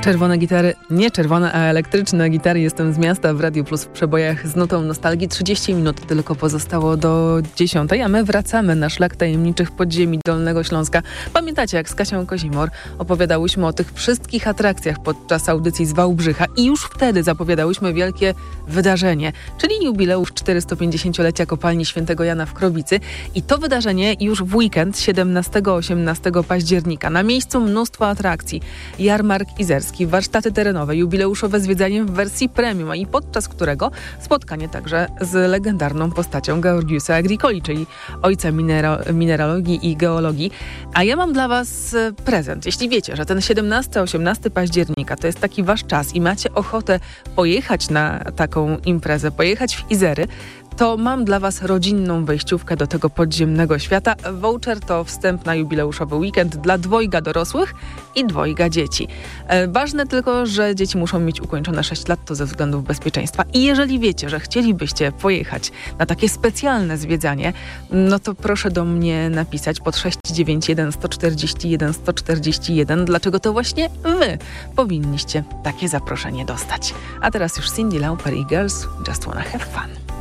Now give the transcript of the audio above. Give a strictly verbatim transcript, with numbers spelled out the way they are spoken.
Czerwone gitary, nie czerwone, a elektryczne gitary. Jestem z miasta w Radiu Plus w przebojach z nutą nostalgii. trzydzieści minut tylko pozostało do dziesiątej, a my wracamy na szlak tajemniczych podziemi Dolnego Śląska. Pamiętacie, jak z Kasią Kozimor opowiadałyśmy o tych wszystkich atrakcjach podczas audycji z Wałbrzycha i już wtedy zapowiadałyśmy wielkie wydarzenie, czyli jubileusz czterystopięćdziesięciolecia kopalni Świętego Jana w Krowicy. I to wydarzenie już w weekend siedemnastego osiemnastego października. Na miejscu mnóstwo atrakcji. Jarmark izerski, warsztaty terenowe, jubileuszowe zwiedzanie w wersji premium, i podczas którego spotkanie także z legendarną postacią Georgiusa Agricoli, czyli ojca minero- mineralogii i geologii. A ja mam dla was prezent. Jeśli wiecie, że ten siedemnasty osiemnasty października to jest taki wasz czas i macie ochotę pojechać na taką imprezę, pojechać w Izery, to mam dla was rodzinną wejściówkę do tego podziemnego świata. Voucher to wstęp na jubileuszowy weekend dla dwojga dorosłych i dwojga dzieci. E, ważne tylko, że dzieci muszą mieć ukończone sześć lat, to ze względów bezpieczeństwa. I jeżeli wiecie, że chcielibyście pojechać na takie specjalne zwiedzanie, no to proszę do mnie napisać pod sześć dziewięć jeden sto czterdzieści jeden sto czterdzieści jeden, dlaczego to właśnie wy powinniście takie zaproszenie dostać. A teraz już Cyndi Lauper i Girls Just Wanna Have Fun.